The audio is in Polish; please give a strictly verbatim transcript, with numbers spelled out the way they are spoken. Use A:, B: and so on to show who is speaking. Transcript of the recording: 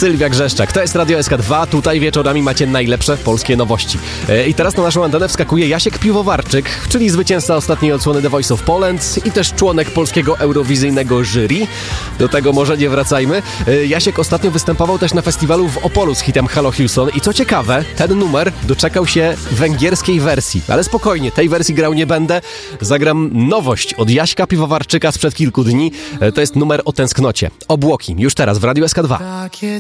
A: Sylwia Grzeszczak. To jest Radio S K dwa. Tutaj wieczorami macie najlepsze polskie nowości. I teraz na naszą antenę wskakuje Jasiek Piwowarczyk, czyli zwycięzca ostatniej odsłony The Voice of Poland i też członek polskiego eurowizyjnego jury. Do tego może nie wracajmy. Jasiek ostatnio występował też na festiwalu w Opolu z hitem Hello Houston i co ciekawe, ten numer doczekał się węgierskiej wersji. Ale spokojnie, tej wersji grał nie będę. Zagram nowość od Jaśka Piwowarczyka sprzed kilku dni. To jest numer o tęsknocie. Obłoki. Już teraz w Radiu S K dwa.
B: Takie